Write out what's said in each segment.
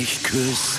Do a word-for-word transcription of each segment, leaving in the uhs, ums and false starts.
mich küsst.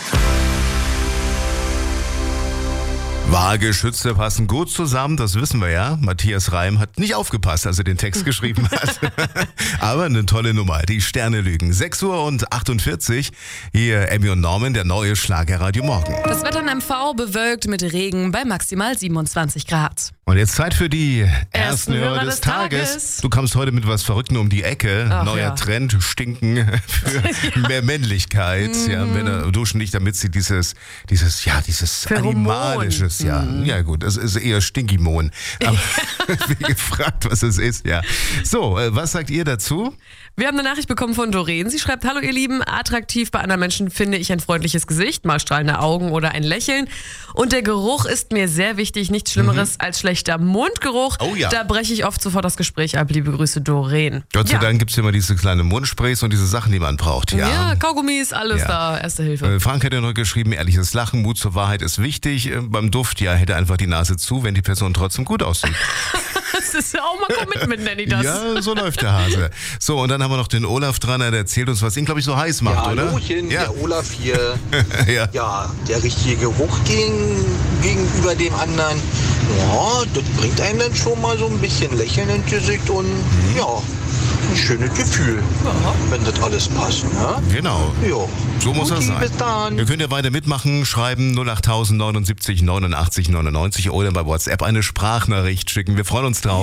Wahlgeschütze passen gut zusammen, das wissen wir ja. Matthias Reim hat nicht aufgepasst, als er den Text geschrieben hat. Aber eine tolle Nummer, die Sterne lügen. sechs Uhr und achtundvierzig. Hier Emmy und Norman, der neue Schlagerradio Morgen. Das Wetter in M V bewölkt mit Regen bei maximal siebenundzwanzig Grad. Und jetzt Zeit für die ersten Hörer Hörer des des Tages. Tages. Du kommst heute mit was Verrücktem um die Ecke. Ach, Neuer ja. Trend, Stinken für mehr Männlichkeit. Ja, Männer duschen nicht, damit sie dieses, dieses, ja, dieses Pheromon. animalisches, ja. Ja gut, es ist eher Stinkimon. Aber wie gefragt, was es ist, ja. So, äh, was sagt ihr dazu? Wir haben eine Nachricht bekommen von Doreen. Sie schreibt: Hallo ihr Lieben, attraktiv bei anderen Menschen finde ich ein freundliches Gesicht, mal strahlende Augen oder ein Lächeln. Und der Geruch ist mir sehr wichtig, nichts Schlimmeres als schlechter Mundgeruch. Oh ja. Da breche ich oft sofort das Gespräch ab. Liebe Grüße, Doreen. Gott sei ja. Dank gibt es immer diese kleinen Mundsprays und diese Sachen, die man braucht. Ja, Ja, Kaugummis, alles Ja. da, erste Hilfe. Äh, Frank hat ja noch geschrieben, ehrliches Lachen, Mut zur Wahrheit ist wichtig. Äh, beim Duft, ja, hätte einfach die Nase zu, wenn die Person trotzdem gut aussieht. Das ist ja auch mal Commitment, nenne ich das. Ja, so läuft der Hase. So, und dann haben wir noch den Olaf dran, der erzählt uns, was ihn, glaube ich, so heiß macht, Ja, oder? Hallöchen, Ja. der Olaf hier. ja. Ja, der richtige Geruch gegen, gegenüber dem anderen, ja, das bringt einen dann schon mal so ein bisschen Lächeln ins Gesicht und ja, ein schönes Gefühl, wenn das alles passt. Ne? Genau. Ja. So muss das Guti, sein. bis dann. Ihr könnt ja weiter mitmachen, schreiben null acht neunundsiebzig neunundachtzig neunundneunzig oder bei WhatsApp eine Sprachnachricht schicken. Wir freuen uns drauf.